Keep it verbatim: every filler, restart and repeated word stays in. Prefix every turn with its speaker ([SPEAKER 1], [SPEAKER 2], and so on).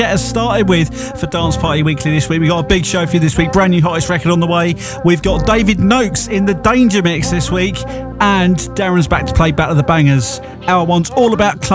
[SPEAKER 1] get us started with for Dance Party Weekly this week. We've got a big show for you this week. Brand new hottest record on the way. We've got David Noakes in the Danger Mix this week. And Darren's back to play Battle of the Bangers. Hour one's all about club